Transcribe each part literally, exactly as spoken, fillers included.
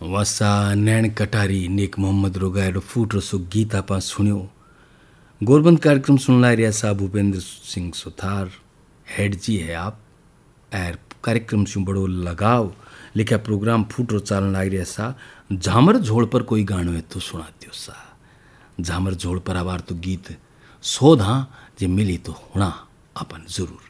वसा नैण कटारी नेक मोहम्मद रोगायडो फूट रसो गीत आपा सुनियो। गोरबंद कार्यक्रम सुन ला रिया सा भूपेंद्र सिंह सुथार हेड जी है आप एर कार्यक्रम से बड़ो लगाव लिखा प्रोग्राम फूटरो चालन लाग रिया सा। झामर झोल पर कोई गानो है तो सुना दियो सा। झामर झोल पर आवार तो गीत शोध हाँ जे मिली तो होना अपन जरूर।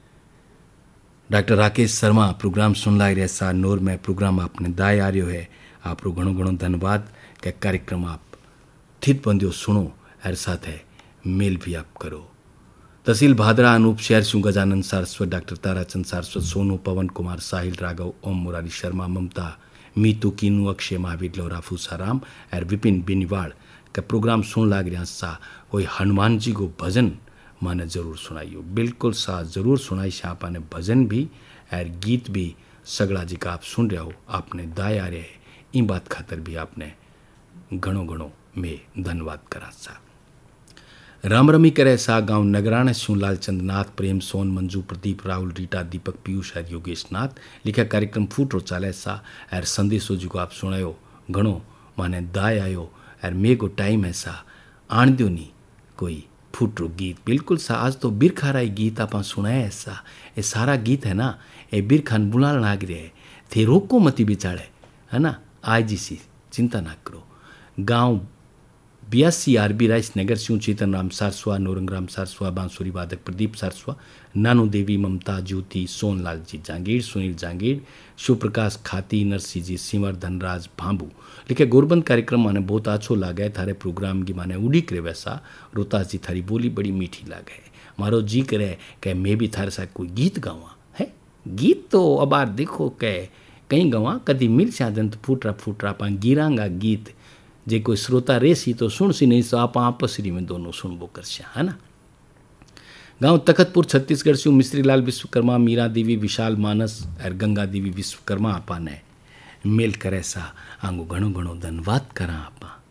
डॉक्टर राकेश शर्मा प्रोग्राम सुन ला रिया सा। नोर में प्रोग्राम आपने दाय आ रही है आप घणो घणो धन्यवाद के कार्यक्रम आप थित बंदियो सुनो एर साथ है मेल भी आप करो। तहसील भादरा अनूप शहर सिंह गजानंद सारस्वत डॉक्टर ताराचंद सारस्वत सोनू पवन कुमार साहिल राघव ओम मुरारी शर्मा ममता मीतू कीनू अक्षय महावीर लौरा फूसाराम एर विपिन बिनिवाड़ का प्रोग्राम सुन लाग रहा सा। कोई हनुमान जी को भजन माने जरूर सुनाइयो। बिल्कुल सा जरूर सुनाई से आपने भजन भी एर गीत भी सगड़ा जी का आप सुन रहे हो आपने दाय आ रहे है इन बात खातर भी आपने घणो घणो में धन्यवाद करा सा। राम रमी करे सा गांव नगराना सिंह लालचंद नाथ प्रेम सोन मंजू प्रदीप राहुल रीटा दीपक पीयूष और योगेश नाथ लिखा कार्यक्रम फूटरो चाले सा। एर संदेशो जी को आप सुनायो घणो माने दाय आयो एर मेगो टाइम है सा आण दो नी कोई फूटरो गीत। बिल्कुल सा आज तो बिरखाराई गीत आप सुनाया ऐसा ये सारा गीत है ना ये बिरखान बुलाल नाग रहे है थे रोको मती बिचाड़े है ना आज जी सी चिंता ना करो। गांव बियासी आरबी राइस नगर सिंह चेतन राम सारस्वा नौरंग राम सारस्वा बांसुरी वादक प्रदीप सारस्वा नानू देवी ममता ज्योति सोनलाल जी जांगीर सुनील जांगीर शिवप्रकाश खाती नरसिंह जी सिंवर धनराज भांबू लिखे गोरबंद कार्यक्रम माने बहुत अच्छो लागे थारे प्रोग्राम की माने उड़ी करे वैसा रोतास जी थारी बोली बड़ी मीठी लागे मारो जी करे कि मैं भी थारे साथ कोई गीत गावा है। गीत तो अब आर देखो के कहीं गवा कदी मिल साधन तो फूटरा फूटरा पा गिरांगा गीत जे कोई श्रोता रेसी तो सुन सी नहीं तो आप आपसरी में दोनों सुनबो कर है ना। गांव तखतपुर छत्तीसगढ़ से मिस्त्री लाल विश्वकर्मा मीरा देवी विशाल मानस और गंगा देवी विश्वकर्मा आपा ने मेल करे सा आंगो घणो घणो धन्यवाद करा आपा